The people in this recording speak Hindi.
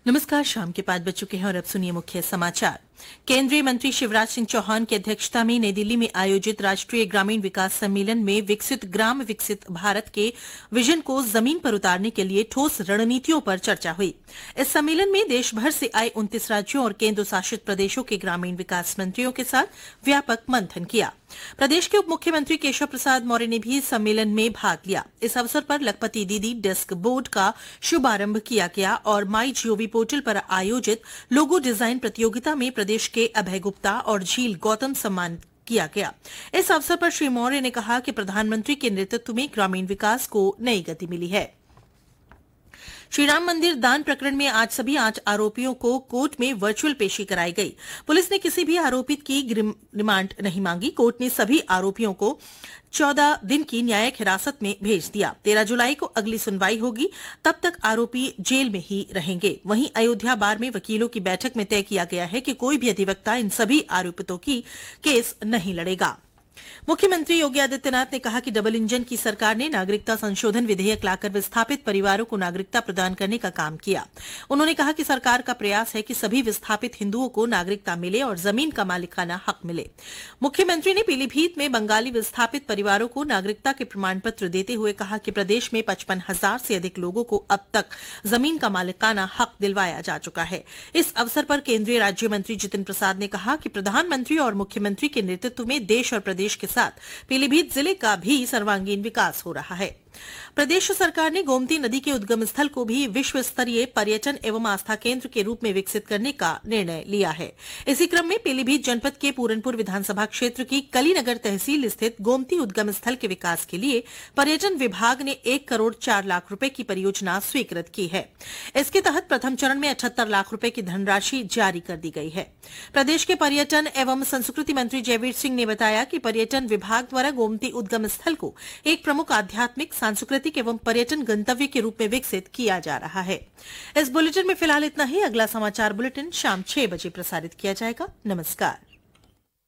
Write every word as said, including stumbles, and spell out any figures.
नमस्कार। शाम के पांच बज चुके हैं और अब सुनिए मुख्य समाचार। केंद्रीय मंत्री शिवराज सिंह चौहान की अध्यक्षता में नई दिल्ली में आयोजित राष्ट्रीय ग्रामीण विकास सम्मेलन में विकसित ग्राम विकसित भारत के विजन को जमीन पर उतारने के लिए ठोस रणनीतियों पर चर्चा हुई। इस सम्मेलन में देश भर से आए उनतीस राज्यों और केंद्र शासित प्रदेशों के ग्रामीण विकास मंत्रियों के साथ व्यापक मंथन किया। प्रदेश के उप मुख्यमंत्री केशव प्रसाद मौर्य ने भी सम्मेलन में भाग लिया। इस अवसर पर लखपति दीदी डेस्क बोर्ड का शुभारंभ किया गया और माई जीओवी पोर्टल पर आयोजित लोगो डिजाइन प्रतियोगिता में प्रदेश के अभय गुप्ता और झील गौतम सम्मान किया गया। इस अवसर पर श्री मौर्य ने कहा कि प्रधानमंत्री के नेतृत्व में ग्रामीण विकास को नई गति मिली है। श्रीराम मंदिर दान प्रकरण में आज सभी आठ आरोपियों को कोर्ट में वर्चुअल पेशी कराई गई। पुलिस ने किसी भी आरोपित की रिमांड नहीं मांगी। कोर्ट ने सभी आरोपियों को चौदह दिन की न्यायिक हिरासत में भेज दिया। तेरह जुलाई को अगली सुनवाई होगी, तब तक आरोपी जेल में ही रहेंगे। वहीं अयोध्या बार में वकीलों की बैठक में तय किया गया है कि कोई भी अधिवक्ता इन सभी आरोपितों की केस नहीं लड़ेगा। मुख्यमंत्री योगी आदित्यनाथ ने कहा कि डबल इंजन की सरकार ने नागरिकता संशोधन विधेयक लाकर विस्थापित परिवारों को नागरिकता प्रदान करने का काम किया। उन्होंने कहा कि सरकार का प्रयास है कि सभी विस्थापित हिंदुओं को नागरिकता मिले और जमीन का मालिकाना हक मिले। मुख्यमंत्री ने पीलीभीत में बंगाली विस्थापित परिवारों को नागरिकता के प्रमाण पत्र देते हुए कहा कि प्रदेश में पचपन हजार से अधिक लोगों को अब तक जमीन का मालिकाना हक दिलवाया जा चुका है। इस अवसर पर केंद्रीय राज्य मंत्री जितिन प्रसाद ने कहा कि प्रधानमंत्री और मुख्यमंत्री के नेतृत्व में देश और प्रदेश के साथ पीलीभीत जिले का भी सर्वांगीण विकास हो रहा है। प्रदेश सरकार ने गोमती नदी के उद्गम स्थल को भी विश्व स्तरीय पर्यटन एवं आस्था केंद्र के रूप में विकसित करने का निर्णय लिया है। इसी क्रम में पीलीभीत जनपद के पूरनपुर विधानसभा क्षेत्र की कलीनगर तहसील स्थित गोमती उद्गम स्थल के विकास के लिए पर्यटन विभाग ने एक करोड़ चार लाख रुपए की परियोजना स्वीकृत की है। इसके तहत प्रथम चरण में अठहत्तर लाख रुपए की धनराशि जारी कर दी गई है। प्रदेश के पर्यटन एवं संस्कृति मंत्री जयवीर सिंह ने बताया कि पर्यटन विभाग द्वारा गोमती उद्गम स्थल को एक प्रमुख आध्यात्मिक, सांस्कृतिक एवं पर्यटन गंतव्य के रूप में विकसित किया जा रहा है। इस बुलेटिन में फिलहाल इतना ही। अगला समाचार बुलेटिन शाम छह बजे प्रसारित किया जाएगा। नमस्कार।